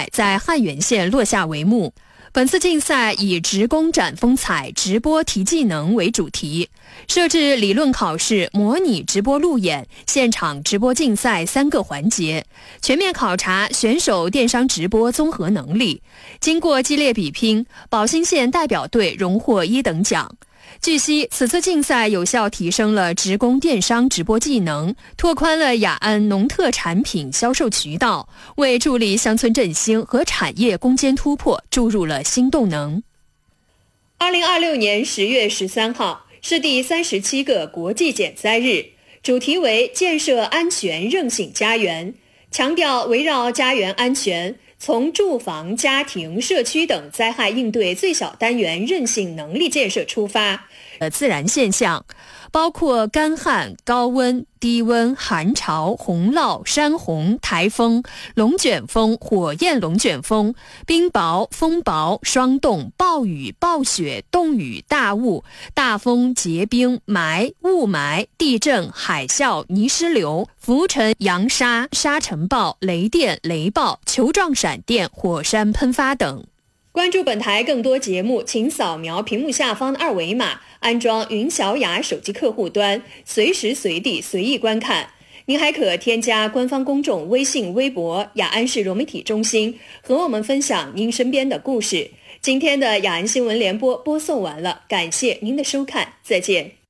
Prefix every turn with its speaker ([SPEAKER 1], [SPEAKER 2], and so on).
[SPEAKER 1] 赛在汉源县落下帷幕。本次竞赛以职工展风采、直播提技能为主题，设置理论考试、模拟直播路演、现场直播竞赛3个环节，全面考察选手电商直播综合能力。经过激烈比拼，保兴县代表队荣获1等奖。据悉，此次竞赛有效提升了职工电商直播技能，拓宽了雅安农特产品销售渠道，为助力乡村振兴和产业攻坚突破注入了新动能。2026年10月13号是第37个国际减灾日，主题为建设安全韧性家园，强调围绕家园安全，从住房、家庭、社区等灾害应对最小单元韧性能力建设出发。自然现象包括干旱、高温、低温、寒潮、洪涝、山洪、台风、龙卷风、火焰龙卷风、冰雹、风雹、霜冻、暴雨、暴雪、冻雨、大雾、大风、结冰、霾、雾霾、地震、海啸、泥石流、浮尘、扬沙、沙尘暴、雷电、雷暴、球状闪电、火山喷发等。关注本台更多节目，请扫描屏幕下方的2维码，安装云小雅手机客户端，随时随地随意观看。您还可添加官方公众微信、微博雅安市融媒体中心，和我们分享您身边的故事。今天的雅安新闻联播播送完了，感谢您的收看，再见。